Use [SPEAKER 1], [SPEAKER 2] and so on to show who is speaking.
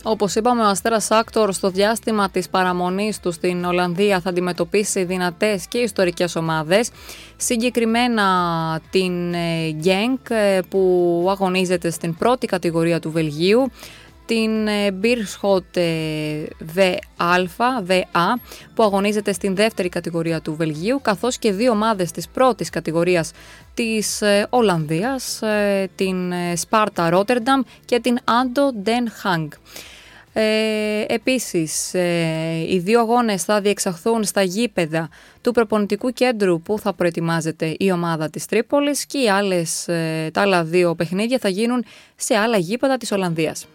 [SPEAKER 1] Όπως είπαμε, ο Αστέρας Άκτορ στο διάστημα της παραμονής του στην Ολλανδία θα αντιμετωπίσει δυνατές και ιστορικές ομάδες, συγκεκριμένα την Genk που αγωνίζεται στην πρώτη κατηγορία του Βελγίου, την Beerschot VA που αγωνίζεται στην δεύτερη κατηγορία του Βελγίου, καθώς και δύο ομάδες της πρώτης κατηγορίας της Ολλανδίας, την Sparta Rotterdam και την Ando Den Haag. Επίσης, οι δύο αγώνες θα διεξαχθούν στα γήπεδα του προπονητικού κέντρου που θα προετοιμάζεται η ομάδα της Τρίπολης και τα άλλα δύο παιχνίδια θα γίνουν σε άλλα γήπεδα της Ολλανδίας.